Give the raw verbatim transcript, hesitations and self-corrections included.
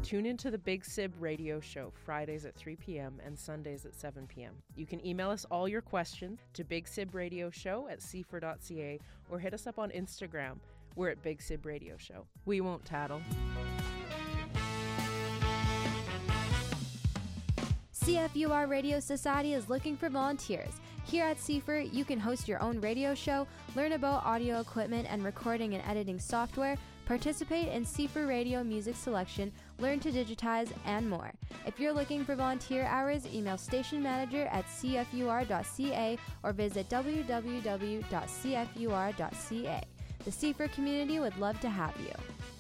Tune into the Big Sib Radio Show Fridays at three p.m. and Sundays at seven p.m. You can email us all your questions to Big Sib Radio Show at c f r dot c a or hit us up on Instagram. We're at Big Sib Radio Show. We won't tattle. C F U R Radio Society is looking for volunteers. Here at C F R, you can host your own radio show, learn about audio equipment and recording and editing software, participate in C F R radio music selection, learn to digitize, and more. If you're looking for volunteer hours, email station manager at c f u r dot c a or visit w w w dot c f u r dot c a. The C F R community would love to have you.